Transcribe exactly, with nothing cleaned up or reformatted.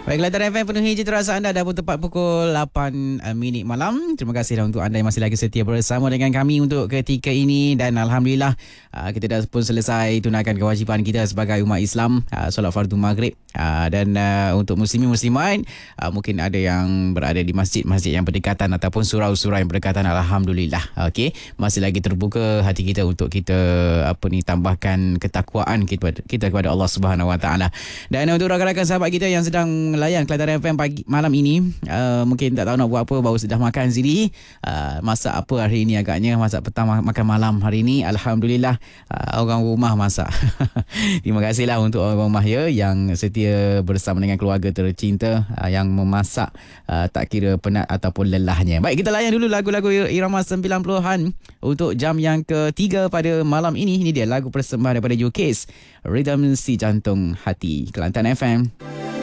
Baiklah, Kelantan F M penuhi je terasa anda dah pun tepat pukul lapan uh, minit malam. Terima kasih dah untuk anda yang masih lagi setia bersama dengan kami untuk ketika ini. Dan Alhamdulillah uh, kita dah pun selesai tunaikan kewajipan kita sebagai umat Islam, uh, solat fardu maghrib. Uh, dan uh, untuk muslimin muslimat, uh, mungkin ada yang berada di masjid-masjid yang berdekatan ataupun surau-surau yang berdekatan. Alhamdulillah. Okey, masih lagi terbuka hati kita untuk kita apa ni tambahkan ketakwaan kita, kita kepada Allah Subhanahu Wa Taala. Dan untuk rakan-rakan sahabat kita yang sedang layan Kelantan F M pagi malam ini, uh, mungkin tak tahu nak buat apa, baru sudah makan sendiri, uh, masak apa hari ini agaknya, masak petang makan malam hari ini. Alhamdulillah, uh, orang rumah masak. Terima kasihlah untuk orang rumah ya yang setia bersama dengan keluarga tercinta, uh, yang memasak uh, tak kira penat ataupun lelahnya. Baik, kita layan dulu lagu-lagu irama sembilan puluhan untuk jam yang ketiga pada malam ini. Ini dia lagu persembahan daripada U K, Rhythm Si Jantung Hati, Kelantan F M.